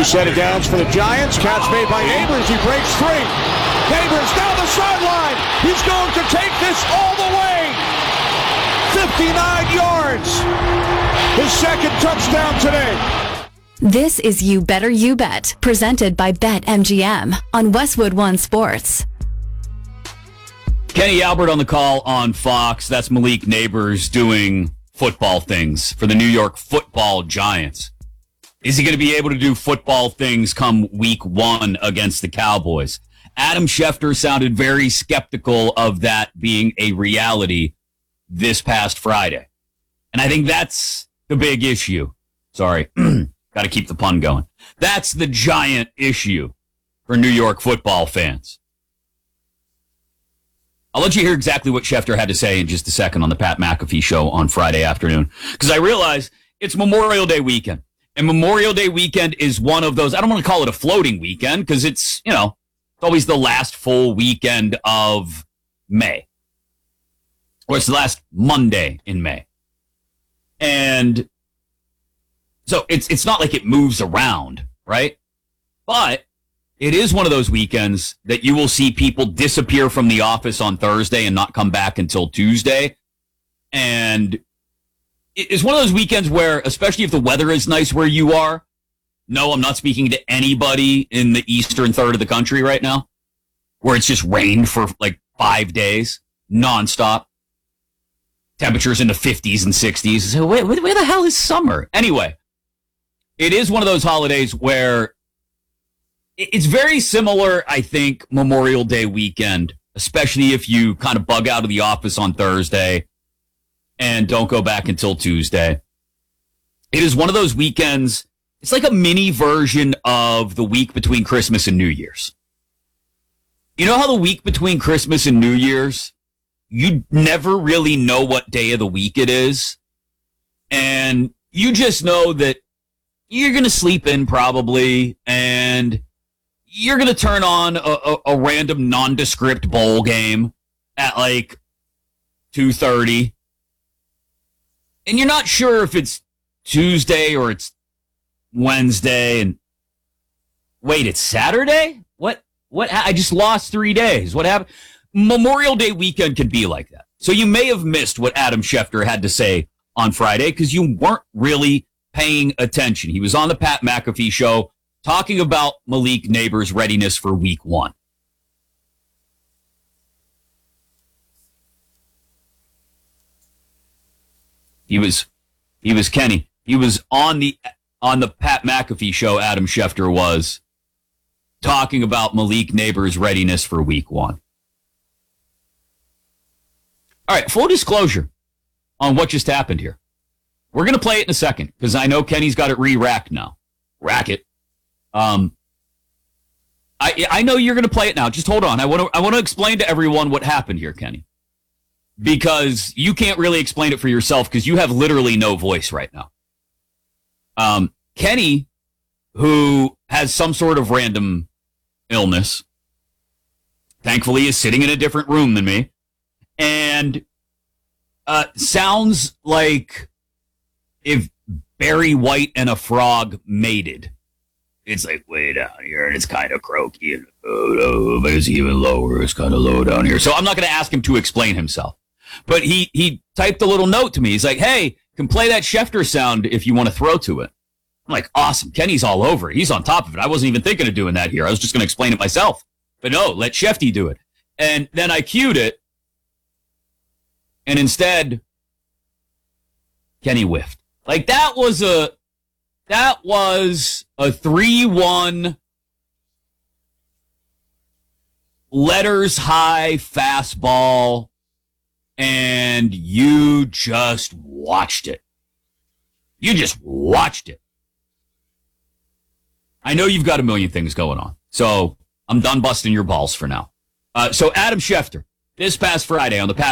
Two set of downs for the Giants. Catch made by Neighbors. He breaks free. Neighbors down the sideline. He's going to take this all the way. 59 yards. His second touchdown today. This is You Better You Bet, presented by BetMGM on Westwood One Sports. Kenny Albert on the call on Fox. That's Malik Neighbors doing football things for the New York Football Giants. Is he going to be able to do football things come week 1 against the Cowboys? Adam Schefter sounded very skeptical of that being a reality this past Friday. And I think that's the big issue. Sorry. Got to keep the pun going. That's the giant issue for New York football fans. I'll let you hear exactly what Schefter had to say in just a second on the Pat McAfee show on Friday afternoon, because I realize it's Memorial Day weekend. And Memorial Day weekend is one of those, I don't want to call it a floating weekend, because it's, it's always the last full weekend of May. Or it's the last Monday in May. And so it's not like it moves around, right? But it is one of those weekends that you will see people disappear from the office on Thursday and not come back until Tuesday. And it's one of those weekends where, especially if the weather is nice where you are, no, I'm not speaking to anybody in the eastern third of the country right now, where it's just rained for like 5 days, nonstop. Temperatures in the 50s and 60s. So where the hell is summer? Anyway, it is one of those holidays where it's very similar, I think, Memorial Day weekend, especially if you kind of bug out of the office on Thursday and don't go back until Tuesday. It is one of those weekends. It's like a mini version of the week between Christmas and New Year's. You know how the week between Christmas and New Year's, you never really know what day of the week it is. And you just know that you're going to sleep in probably, and you're going to turn on a random nondescript bowl game at like 2:30. And you're not sure if it's Tuesday or it's Wednesday. And wait, it's Saturday? What? I just lost 3 days. What happened? Memorial Day weekend can be like that. So you may have missed what Adam Schefter had to say on Friday because you weren't really paying attention. He was on the Pat McAfee show talking about Malik Neighbors' readiness for week 1. He was Kenny. He was on the Pat McAfee show. Adam Schefter was talking about Malik Neighbors' readiness for week 1. All right, full disclosure on what just happened here. We're going to play it in a second because I know Kenny's got it re-racked now. Rack it. I know you're going to play it now. Just hold on. I want to explain to everyone what happened here, Kenny, because you can't really explain it for yourself because you have literally no voice right now. Kenny, who has some sort of random illness, thankfully is sitting in a different room than me, and sounds like if Barry White and a frog mated. It's like way down here, and it's kind of croaky, and but it's even lower. It's kind of low down here. So I'm not going to ask him to explain himself. But he typed a little note to me. He's like, hey, can play that Schefter sound if you want to throw to it. I'm like, awesome. Kenny's all over it. He's on top of it. I wasn't even thinking of doing that here. I was just going to explain it myself. But no, let Shefty do it. And then I cued it. And instead, Kenny whiffed. Like that was a 3-1 letters high fastball, and you just watched it. You just watched it. I know you've got a million things going on, so I'm done busting your balls for now. So Adam Schefter, this past Friday on the